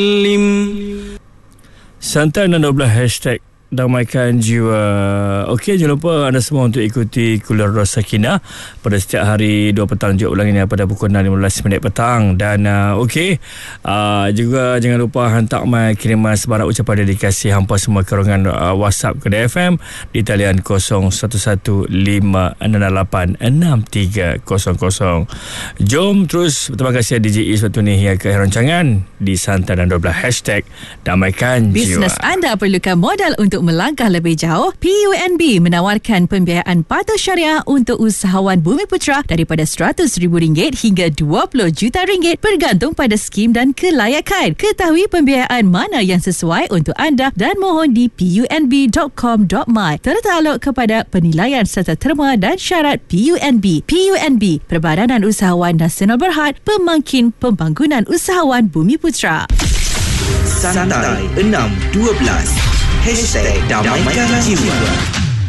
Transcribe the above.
Santai 12 hashtag damaikan jiwa. Okey, jangan lupa anda semua untuk ikuti Kuliah Rosa Sakinah pada setiap hari 2 petang juga ulangannya pada pukul 6.15 petang. Dan juga jangan lupa hantar my kiriman sebarang ucapan dedikasi hampa semua ke ruangan WhatsApp Kedah FM di talian 0115686300. Jom terus berterima kasih DJ Is waktu ni hingga ke akhir rancangan di Santai dan 12 hashtag damaikan jiwa. Bisnes anda perlukan modal untuk melangkah lebih jauh. PUNB menawarkan pembiayaan patuh syariah untuk usahawan Bumiputera daripada RM100,000 hingga RM20 juta bergantung pada skim dan kelayakan. Ketahui pembiayaan mana yang sesuai untuk anda dan mohon di punb.com.my. Tertaluk kepada penilaian serta terma dan syarat PUNB. PUNB, Perbadanan Usahawan Nasional Berhad, Pemangkin Pembangunan Usahawan Bumiputera. Santai 612 #damaikan jiwa.